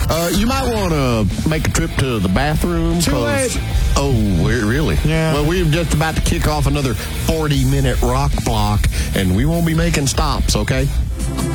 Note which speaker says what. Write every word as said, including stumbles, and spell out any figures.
Speaker 1: Uh, you might want to make a trip to the bathroom.
Speaker 2: Too late.
Speaker 1: Oh, we're really?
Speaker 2: Yeah.
Speaker 1: Well, we're just about to kick off another forty-minute rock block, and we won't be making stops, okay?